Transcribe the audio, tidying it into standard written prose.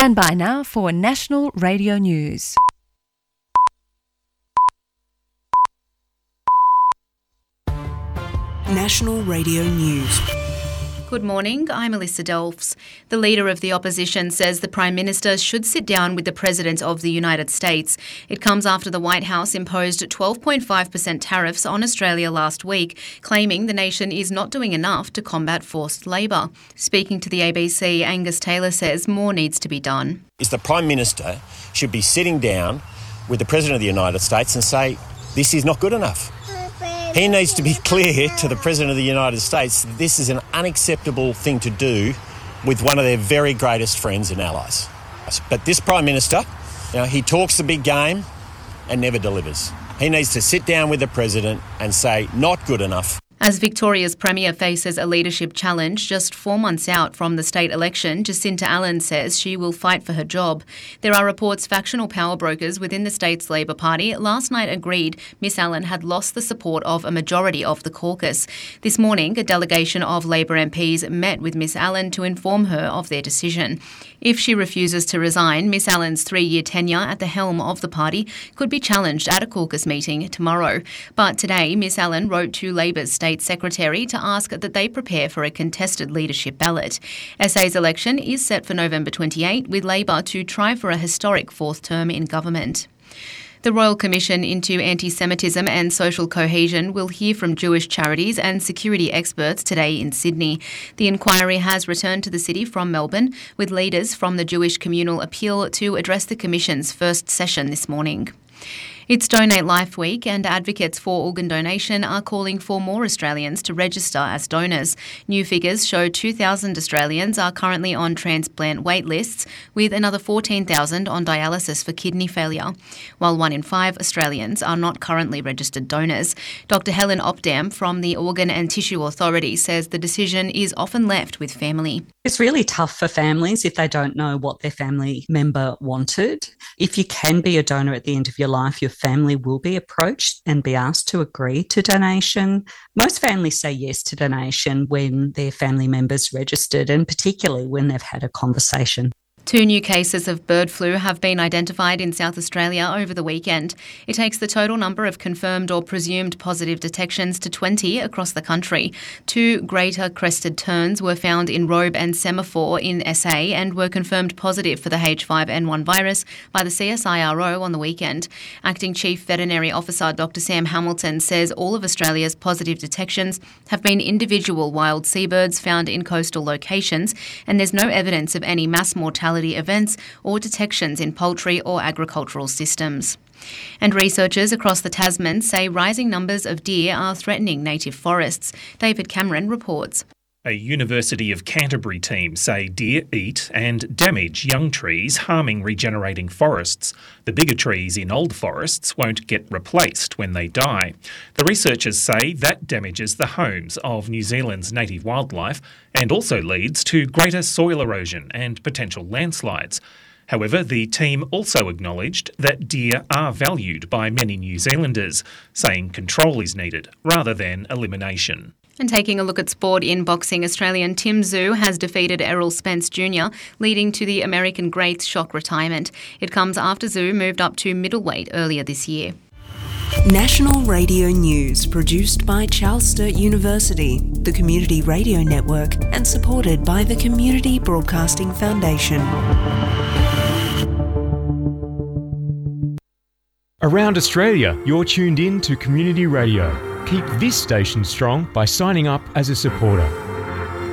Stand by now for National Radio News. National Radio News. Good morning, I'm Alyssa Delfs. The leader of the opposition says the Prime Minister should sit down with the President of the United States. It comes after the White House imposed 12.5% tariffs on Australia last week, claiming the nation is not doing enough to combat forced labour. Speaking to the ABC, Angus Taylor says more needs to be done. The Prime Minister should be sitting down with the President of the United States and say, this is not good enough. He needs to be clear to the President of the United States that this is an unacceptable thing to do with one of their very greatest friends and allies. But this Prime Minister, he talks the big game and never delivers. He needs to sit down with the President and say, not good enough. As Victoria's Premier faces a leadership challenge just 4 months out from the state election, Jacinta Allan says she will fight for her job. There are reports factional power brokers within the state's Labor Party last night agreed Miss Allan had lost the support of a majority of the caucus. This morning, a delegation of Labor MPs met with Miss Allan to inform her of their decision. If she refuses to resign, Miss Allan's 3-year tenure at the helm of the party could be challenged at a caucus meeting tomorrow. But today, Miss Allan wrote to Labor's State Secretary to ask that they prepare for a contested leadership ballot. SA's election is set for November 28, with Labor to try for a historic fourth term in government. The Royal Commission into Anti-Semitism and Social Cohesion will hear from Jewish charities and security experts today in Sydney. The inquiry has returned to the city from Melbourne, with leaders from the Jewish Communal Appeal to address the Commission's first session this morning. It's Donate Life Week, and advocates for organ donation are calling for more Australians to register as donors. New figures show 2,000 Australians are currently on transplant wait lists, with another 14,000 on dialysis for kidney failure, while 1 in 5 Australians are not currently registered donors. Dr Helen Opdam from the Organ and Tissue Authority says the decision is often left with family. It's really tough for families if they don't know what their family member wanted. If you can be a donor at the end of your life, your family will be approached and be asked to agree to donation. Most families say yes to donation when their family member's registered, and particularly when they've had a conversation. 2 new cases of bird flu have been identified in South Australia over the weekend. It takes the total number of confirmed or presumed positive detections to 20 across the country. 2 greater crested terns were found in Robe and Semaphore in SA and were confirmed positive for the H5N1 virus by the CSIRO on the weekend. Acting Chief Veterinary Officer Dr Sam Hamilton says all of Australia's positive detections have been individual wild seabirds found in coastal locations, and there's no evidence of any mass mortality events or detections in poultry or agricultural systems. And researchers across the Tasman say rising numbers of deer are threatening native forests. David Cameron reports. A University of Canterbury team say deer eat and damage young trees, harming regenerating forests. The bigger trees in old forests won't get replaced when they die. The researchers say that damages the homes of New Zealand's native wildlife and also leads to greater soil erosion and potential landslides. However, the team also acknowledged that deer are valued by many New Zealanders, saying control is needed rather than elimination. And taking a look at sport in boxing, Australian Tim Tszyu has defeated Errol Spence Jr., leading to the American great's shock retirement. It comes after Tszyu moved up to middleweight earlier this year. National Radio News, produced by Charles Sturt University, the Community Radio Network, and supported by the Community Broadcasting Foundation. Around Australia, you're tuned in to Community Radio. Keep this station strong by signing up as a supporter.